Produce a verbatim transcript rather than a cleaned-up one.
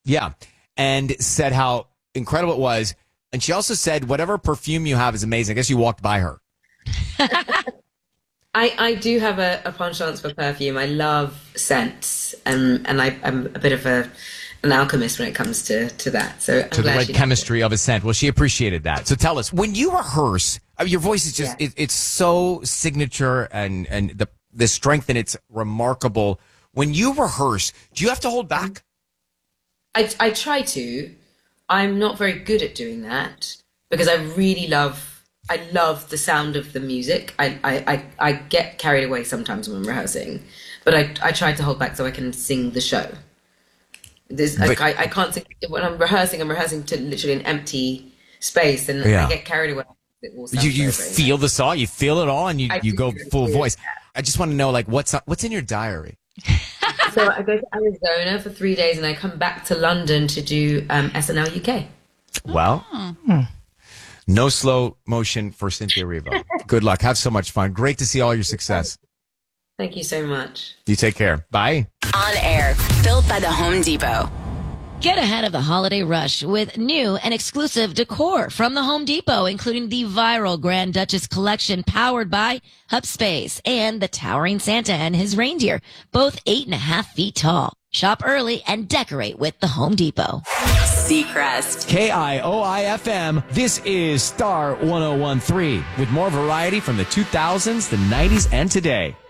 Yeah. And said how incredible it was. And she also said, whatever perfume you have is amazing. I guess you walked by her. I, I do have a, a penchant for perfume. I love scents, and and I, I'm a bit of a an alchemist when it comes to, to that. So I'm to the glad right she chemistry of a scent. Well, she appreciated that. So tell us, when you rehearse, I mean, your voice is just, Yeah. it, it's so signature, and, and the, the strength in it's remarkable. When you rehearse, do you have to hold back? I, I try to. I'm not very good at doing that because I really love, I love the sound of the music. I, I, I, I get carried away sometimes when I'm rehearsing, but I, I try to hold back so I can sing the show. There's, But- I, I can't sing, when I'm rehearsing, I'm rehearsing to literally an empty space, and Yeah. I get carried away. It all sounds You, you very, very feel the song, you feel it all, and you, I you do, go I full do. voice. I just want to know, like, what's, what's in your diary? So I go to Arizona for three days, and I come back to London to do um, S N L U K. Well, no slow motion for Cynthia Erivo. Good luck. Have so much fun. Great to see all your success. Thank you so much. You take care. Bye. On air, built by the Home Depot. Get ahead of the holiday rush with new and exclusive decor from the Home Depot, including the viral Grand Duchess collection powered by Hubspace and the towering Santa and his reindeer, both eight and a half feet tall. Shop early and decorate with the Home Depot. Seacrest. K I O I F M. This is Star one oh one three with more variety from the two thousands, the nineties, and today.